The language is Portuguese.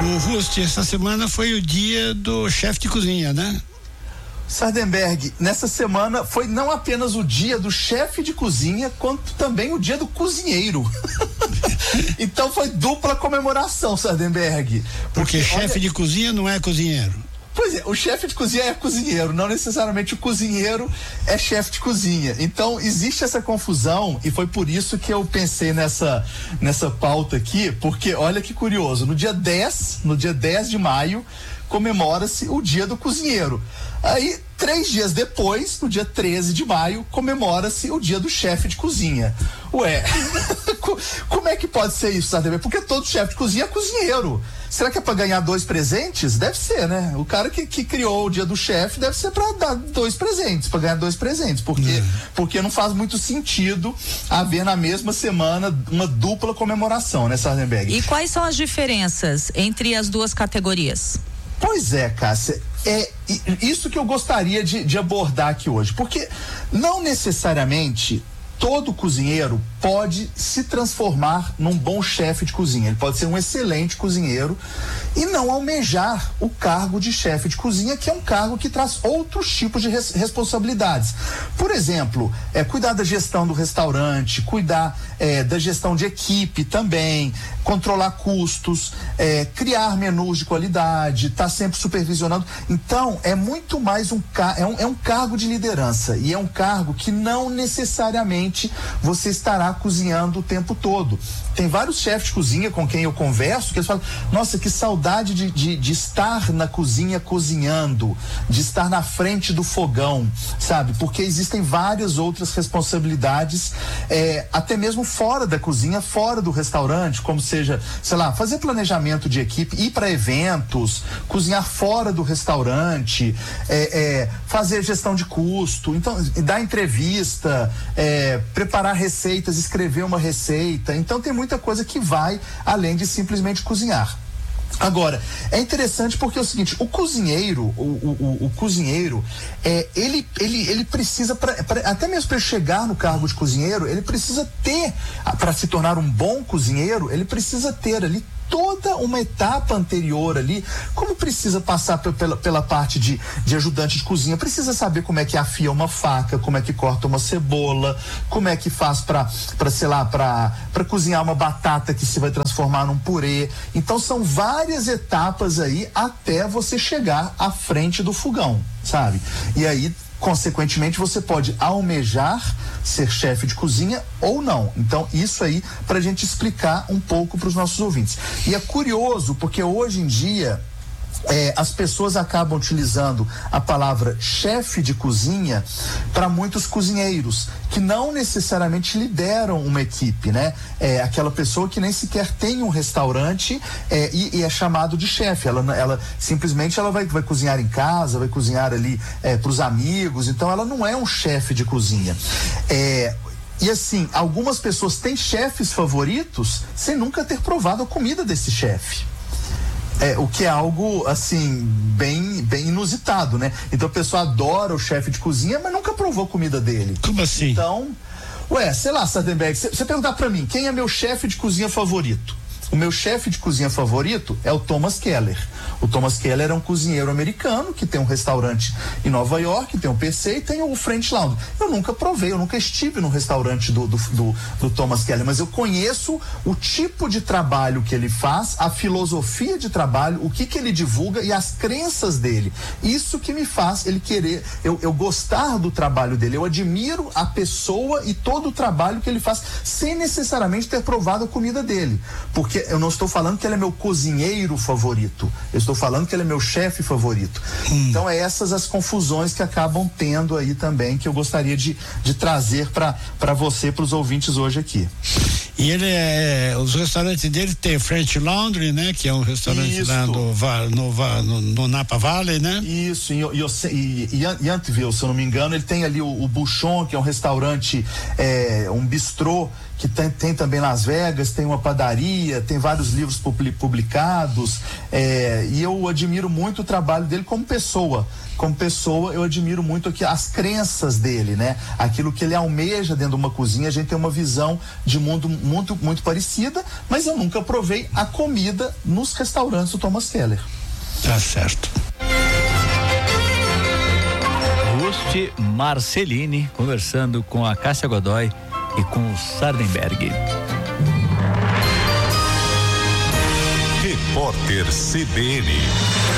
O Rust, essa semana foi o dia do chefe de cozinha, né? Sardenberg, nessa semana foi não apenas o dia do chefe de cozinha, quanto também o dia do cozinheiro. Então foi dupla comemoração, Sardenberg. Porque chefe de cozinha não é cozinheiro. Pois é, o chefe de cozinha é cozinheiro, não necessariamente o cozinheiro é chefe de cozinha. Então existe essa confusão e foi por isso que eu pensei nessa pauta aqui, porque olha que curioso, no dia 10 de maio, comemora-se o dia do cozinheiro. Aí, 3 dias depois, no dia 13 de maio, comemora-se o dia do chefe de cozinha. Ué, como é que pode ser isso, sabe? Porque todo chefe de cozinha é cozinheiro. Será que é para ganhar 2 presentes? Deve ser, né? O cara que criou o dia do chefe deve ser para dar 2 presentes, para ganhar 2 presentes, porque não faz muito sentido haver na mesma semana uma dupla comemoração, né, Sardenberg? E quais são as diferenças entre as duas categorias? Pois é, Cássia, é isso que eu gostaria de abordar aqui hoje, porque não necessariamente todo cozinheiro pode se transformar num bom chefe de cozinha. Ele pode ser um excelente cozinheiro e não almejar o cargo de chefe de cozinha, que é um cargo que traz outros tipos de responsabilidades. Por exemplo, cuidar da gestão do restaurante, cuidar da gestão de equipe também, controlar custos, criar menus de qualidade, estar sempre supervisionando. Então, é muito mais um cargo de liderança e é um cargo que não necessariamente você estará cozinhando o tempo todo. Tem vários chefes de cozinha com quem eu converso que eles falam, nossa, que saudade de estar na cozinha cozinhando, de estar na frente do fogão, sabe? Porque existem várias outras responsabilidades, até mesmo fora da cozinha, fora do restaurante, como seja, sei lá, fazer planejamento de equipe, ir para eventos, cozinhar fora do restaurante, fazer gestão de custo, então, dar entrevista, preparar receitas, escrever uma receita. Então tem muita coisa que vai além de simplesmente cozinhar. Agora, é interessante porque é o seguinte, o cozinheiro, o cozinheiro, ele precisa, até mesmo para chegar no cargo de cozinheiro, ele precisa ter, para se tornar um bom cozinheiro, ele precisa ter ali toda uma etapa anterior ali, como precisa passar pela parte de ajudante de cozinha, precisa saber como é que afia uma faca, como é que corta uma cebola, como é que faz para cozinhar uma batata que se vai transformar num purê. Então são várias etapas aí até você chegar à frente do fogão, sabe? E aí, consequentemente, você pode almejar ser chefe de cozinha ou não. Então, isso aí pra gente explicar um pouco para os nossos ouvintes. E é curioso, porque hoje em dia as pessoas acabam utilizando a palavra chefe de cozinha para muitos cozinheiros que não necessariamente lideram uma equipe, né? Aquela pessoa que nem sequer tem um restaurante e é chamado de chefe. Ela simplesmente vai cozinhar em casa, vai cozinhar ali para os amigos. Então ela não é um chefe de cozinha. E assim, algumas pessoas têm chefes favoritos sem nunca ter provado a comida desse chefe. O que é algo, assim, bem inusitado, né? Então a pessoa adora o chefe de cozinha, mas nunca provou a comida dele. Como assim? Então, sei lá, Sardenberg, você perguntar pra mim, quem é meu chefe de cozinha favorito? O meu chefe de cozinha favorito é o Thomas Keller. O Thomas Keller é um cozinheiro americano que tem um restaurante em Nova York, tem um PC e tem o French Laundry. Eu nunca provei, eu nunca estive no restaurante do Thomas Keller, mas eu conheço o tipo de trabalho que ele faz, a filosofia de trabalho, o que ele divulga e as crenças dele. Isso que me faz ele querer, eu gostar do trabalho dele. Eu admiro a pessoa e todo o trabalho que ele faz, sem necessariamente ter provado a comida dele. Porque eu não estou falando que ele é meu cozinheiro favorito, eu estou falando que ele é meu chefe favorito. Então essas as confusões que acabam tendo aí também, que eu gostaria de trazer para você, para os ouvintes hoje aqui. E os restaurantes dele tem French Laundry, né? Que é um restaurante lá no Napa Valley, né? Isso, e Yountville, se eu não me engano, ele tem ali o Bouchon, que é um restaurante, um bistrô, que tem também Las Vegas, tem uma padaria, tem vários livros publicados, e eu admiro muito o trabalho dele como pessoa. Como pessoa, eu admiro muito aqui as crenças dele, né? Aquilo que ele almeja dentro de uma cozinha. A gente tem uma visão de mundo muito parecida, mas eu nunca provei a comida nos restaurantes do Thomas Keller. Tá certo. Ruth Marcelini conversando com a Cássia Godoy e com o Sardenberg. Repórter CBN.